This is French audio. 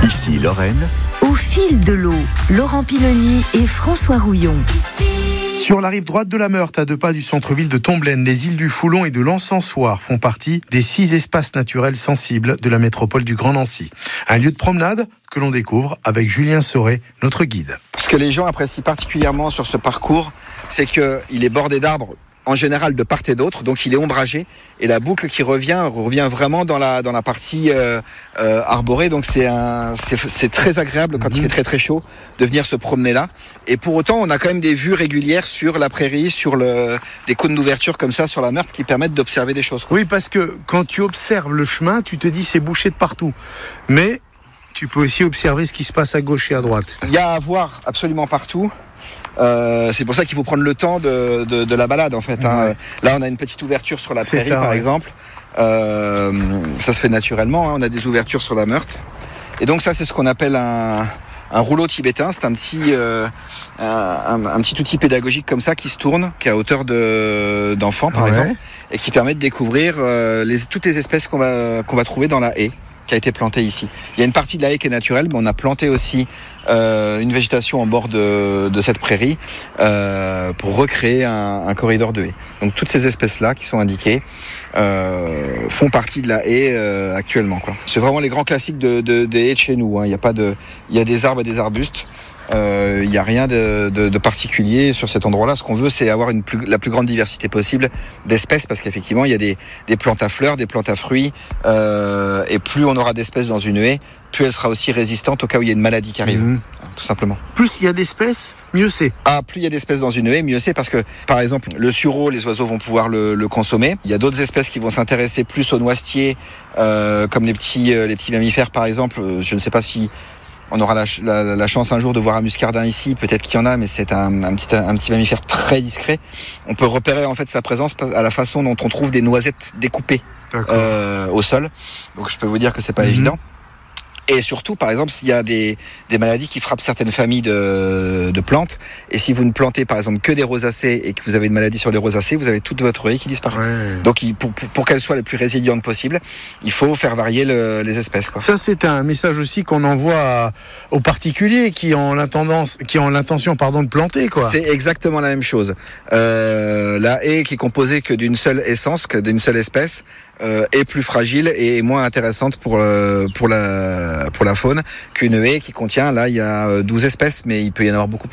Ici Lorraine. Au fil de l'eau, Laurent Piloni et François Rouillon. Sur la rive droite de la Meurthe, à 2 pas du centre-ville de Tomblaine, les îles du Foulon et de l'Encensoir font partie des 6 espaces naturels sensibles de la métropole du Grand Nancy. Un lieu de promenade que l'on découvre avec Julien Soré, notre guide. Ce que les gens apprécient particulièrement sur ce parcours, c'est qu'il est bordé d'arbres, en général de part et d'autre, donc il est ombragé, et la boucle qui revient vraiment dans la partie arborée, donc c'est très agréable quand il fait très très chaud de venir se promener là. Et pour autant, on a quand même des vues régulières sur la prairie, sur des cônes d'ouverture comme ça sur la Meurthe qui permettent d'observer des choses. Oui, parce que quand tu observes le chemin, tu te dis c'est bouché de partout, mais tu peux aussi observer ce qui se passe à gauche et à droite. Il y a à voir absolument partout. C'est pour ça qu'il faut prendre le temps de la balade en fait. Hein. Ouais. Là, on a une petite ouverture sur la prairie par exemple. Ça se fait naturellement. Hein. On a des ouvertures sur la Meurthe. Et donc ça, c'est ce qu'on appelle un rouleau tibétain. C'est un petit outil pédagogique comme ça qui se tourne, qui est à hauteur d'enfants par exemple, et qui permet de découvrir toutes les espèces qu'on va trouver dans la haie qui a été plantée ici. Il y a une partie de la haie qui est naturelle, mais on a planté aussi une végétation en bord de cette prairie pour recréer un corridor de haie. Donc toutes ces espèces-là qui sont indiquées font partie de la haie actuellement, quoi. C'est vraiment les grands classiques des haies de chez nous. Hein. Il y a des arbres et des arbustes. Il n'y a rien de particulier sur cet endroit-là. Ce qu'on veut, c'est avoir la plus grande diversité possible d'espèces, parce qu'effectivement, il y a des plantes à fleurs, des plantes à fruits, et plus on aura d'espèces dans une haie, plus elle sera aussi résistante au cas où il y a une maladie qui arrive, tout simplement. Plus il y a d'espèces, mieux c'est. Plus il y a d'espèces dans une haie, mieux c'est, parce que, par exemple, le sureau, les oiseaux vont pouvoir le consommer. Il y a d'autres espèces qui vont s'intéresser plus aux noisetiers, comme les petits mammifères, par exemple. Je ne sais pas si on aura la chance un jour de voir un muscardin ici, peut-être qu'il y en a, mais c'est un petit mammifère très discret. On peut repérer en fait sa présence à la façon dont on trouve des noisettes découpées au sol. Donc je peux vous dire que c'est pas évident. Et surtout, par exemple, s'il y a des maladies qui frappent certaines familles de plantes, et si vous ne plantez par exemple que des rosacées et que vous avez une maladie sur les rosacées, vous avez toute votre haie qui disparaît. Ouais. Donc pour qu'elle soit la plus résiliente possible, il faut faire varier les espèces, quoi. Ça, c'est un message aussi qu'on envoie aux particuliers qui ont l'intention de planter, quoi. C'est exactement la même chose. La haie qui est composée que d'une seule essence, que d'une seule espèce, est plus fragile et moins intéressante pour la faune qu'une haie qui contient, là il y a 12 espèces, mais il peut y en avoir beaucoup plus.